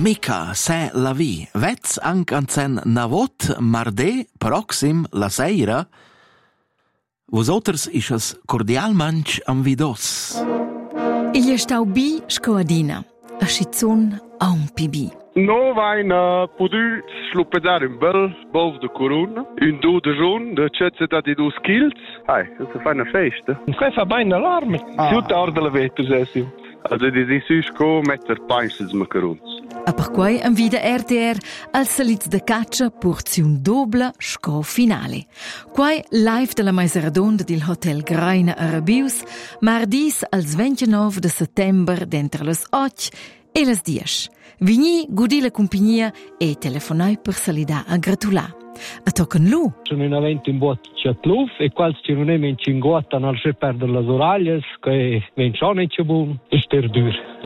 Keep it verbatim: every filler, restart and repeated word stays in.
mica se la vi. Vets anc ancen navot marde proxim la seira. Vosoters isches cordialmanch am vidos. Il è stau bi scoadina, a schizun a un pibi. No vain uh, podu sluppedare un bel bov de corona, un do de giorn, de cezza di due skills. Hai, das fa una festa. Quei fa bain alarme. Ah. Più tardi la vedo, sessio. Also di si susco metter pains macarons. A per quei an vida R T R al salits de caccia porziun dobla sco finale. Quei live della mesa redonda del Hotel Graina Arabius, mardis als ventinove de settember d'entre les och e les dies. Vigni gudi la compagnia e telefonai per salida a gratular. A tocken lu. Sono in avento in boccia tluf e quals ci non è men cinguotta nel se perdere le oraglie che men ciò ne c'è buon e ster dur.